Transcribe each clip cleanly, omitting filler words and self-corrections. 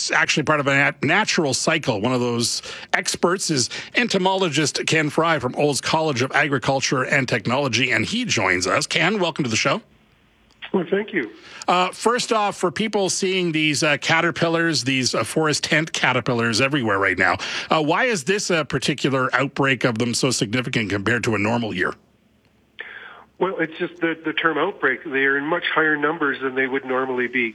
it's actually part of a natural cycle. One of those experts is entomologist Ken Fry from Olds College of Agriculture and Technology, and he joins us. Ken, welcome to the show. Well, thank you. First off, for people seeing these caterpillars, these forest tent caterpillars everywhere right now, why is this a particular outbreak of them so significant compared to a normal year? Well, it's just the term outbreak. They are in much higher numbers than they would normally be.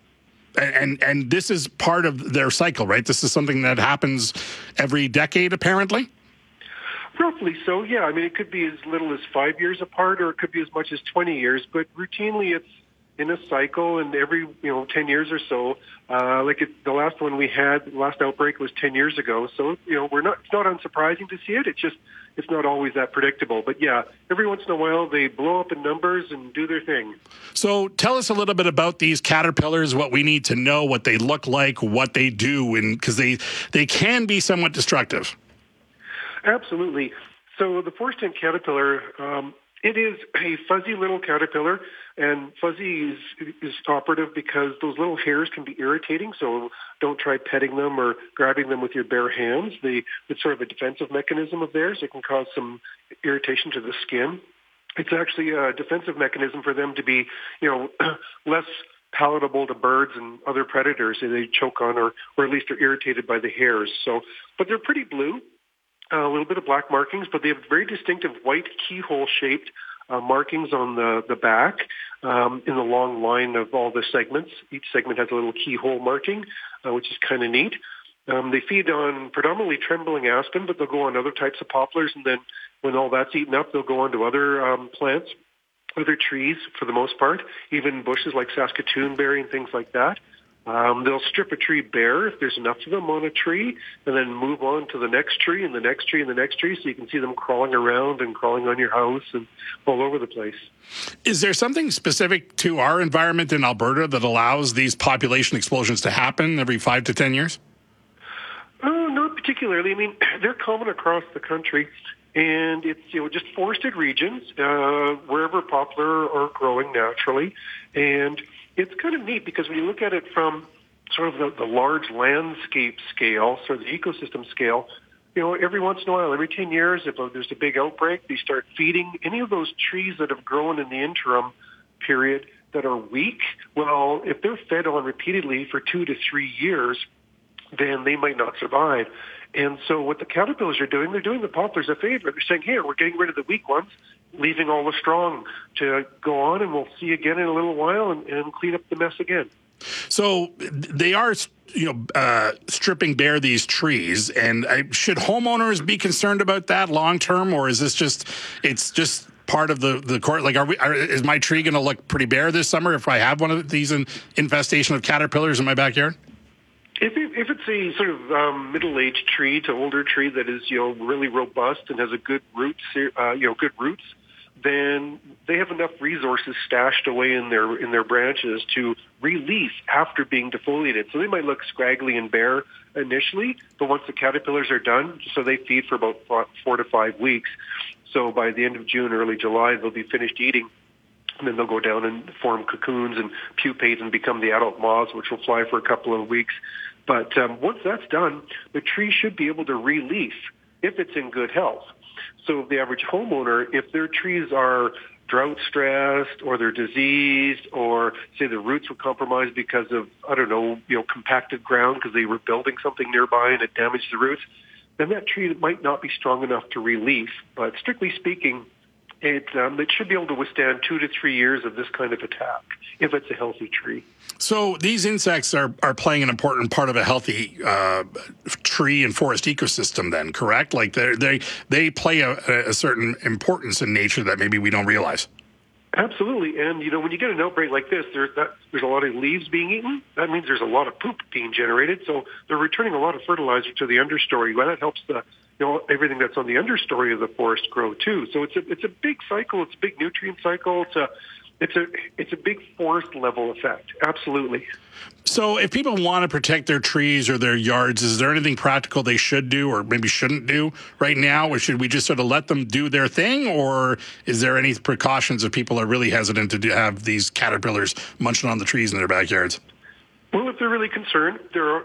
And this is part of their cycle, right? This is something that happens every decade, apparently? Roughly so, yeah. I mean, it could be as little as 5 years apart, or it could be as much as 20 years. But routinely, it's in a cycle, and every 10 years or so. The last one we had, the last outbreak was 10 years ago. So it's not unsurprising to see it. It's not always that predictable. But yeah, every once in a while they blow up in numbers and do their thing. So tell us a little bit about these caterpillars, what we need to know, what they look like, what they do, and because they can be somewhat destructive. Absolutely. So the forest tent caterpillar, it is a fuzzy little caterpillar, and fuzzy is operative because those little hairs can be irritating, so don't try petting them or grabbing them with your bare hands. It's sort of a defensive mechanism of theirs. It can cause some irritation to the skin. It's actually a defensive mechanism for them to be, less palatable to birds and other predators that they choke on or at least are irritated by the hairs. But they're pretty blue. A little bit of black markings, but they have very distinctive white keyhole-shaped markings on the back in the long line of all the segments. Each segment has a little keyhole marking, which is kind of neat. They feed on predominantly trembling aspen, but they'll go on other types of poplars, and then when all that's eaten up, they'll go on to other plants, other trees for the most part, even bushes like Saskatoon berry and things like that. They'll strip a tree bare if there's enough of them on a tree, and then move on to the next tree and the next tree and the next tree, so you can see them crawling around and crawling on your house and all over the place. Is there something specific to our environment in Alberta that allows these population explosions to happen every 5 to 10 years? Not particularly. I mean, they're common across the country, and it's just forested regions wherever poplar are growing naturally, and it's kind of neat because when you look at it from sort of the large landscape scale, sort of the ecosystem scale, every once in a while, every 10 years, if there's a big outbreak, they start feeding any of those trees that have grown in the interim period that are weak. Well, if they're fed on repeatedly for 2 to 3 years, then they might not survive. And so what the caterpillars are doing, they're doing the poplars a favor. They're saying, here, we're getting rid of the weak ones, leaving all the strong to go on, and we'll see you again in a little while and clean up the mess again. So they are, stripping bare these trees, and should homeowners be concerned about that long term, or is this it's just part of the court? Like, is my tree going to look pretty bare this summer if I have one of these infestation of caterpillars in my backyard? If it's a sort of middle-aged tree to older tree that is really robust and has a good roots, good roots, then they have enough resources stashed away in their branches to release after being defoliated. So they might look scraggly and bare initially, but once the caterpillars are done, so they feed for about 4 to 5 weeks. So by the end of June, early July, they'll be finished eating. And then they'll go down and form cocoons and pupate and become the adult moths, which will fly for a couple of weeks. But once that's done, the tree should be able to releaf if it's in good health. So the average homeowner, if their trees are drought stressed or they're diseased or say the roots were compromised because of, compacted ground because they were building something nearby and it damaged the roots, then that tree might not be strong enough to releaf. But strictly speaking, it should be able to withstand 2 to 3 years of this kind of attack if it's a healthy tree. So these insects are playing an important part of a healthy tree and forest ecosystem then, correct? Like they play a certain importance in nature that maybe we don't realize. Absolutely. And, when you get an outbreak like this, there's a lot of leaves being eaten. That means there's a lot of poop being generated. So they're returning a lot of fertilizer to the understory. Well, that helps everything that's on the understory of the forest grow too. So it's a big cycle. It's a big nutrient cycle. It's a big forest level effect. Absolutely. So if people want to protect their trees or their yards, is there anything practical they should do or maybe shouldn't do right now? Or should we just sort of let them do their thing? Or is there any precautions if people are really hesitant to have these caterpillars munching on the trees in their backyards? Well, if they're really concerned, there